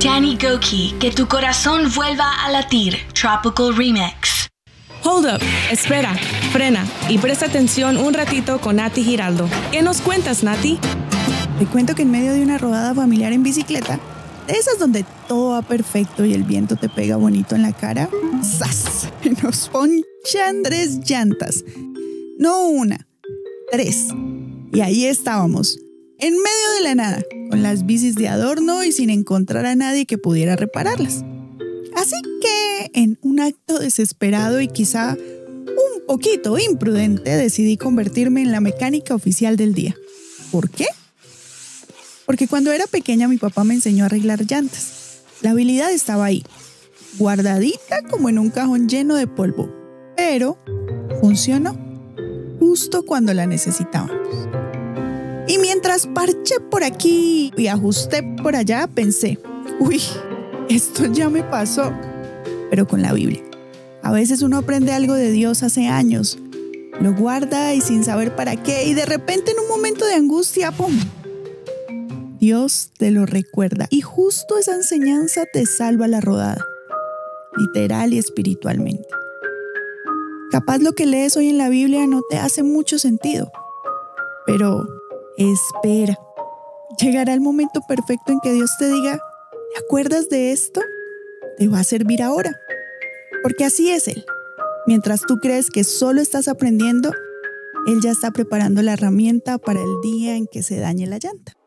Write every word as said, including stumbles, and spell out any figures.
Danny Gokey, que tu corazón vuelva a latir. Tropical Remix. Hold up, espera, frena y presta atención un ratito con Nati Giraldo. ¿Qué nos cuentas, Nati? Te cuento que en medio de una rodada familiar en bicicleta, de esas donde todo va perfecto y el viento te pega bonito en la cara, ¡zas! Nos ponchan tres llantas. No una, tres. Y ahí estábamos, en medio de la nada, con las bicis de adorno y sin encontrar a nadie que pudiera repararlas. Así que, en un acto desesperado y quizá un poquito imprudente, decidí convertirme en la mecánica oficial del día. ¿Por qué? Porque cuando era pequeña mi papá me enseñó a arreglar llantas. La habilidad estaba ahí, guardadita como en un cajón lleno de polvo. Pero funcionó justo cuando la necesitábamos. Y mientras parché por aquí y ajusté por allá, pensé, uy, esto ya me pasó. Pero con la Biblia. A veces uno aprende algo de Dios hace años, lo guarda y sin saber para qué, y de repente en un momento de angustia, ¡pum!, Dios te lo recuerda y justo esa enseñanza te salva la rodada, literal y espiritualmente. Capaz lo que lees hoy en la Biblia no te hace mucho sentido, pero espera, llegará el momento perfecto en que Dios te diga, ¿te acuerdas de esto? Te va a servir ahora, porque así es Él. Mientras tú crees que solo estás aprendiendo, Él ya está preparando la herramienta para el día en que se dañe la llanta.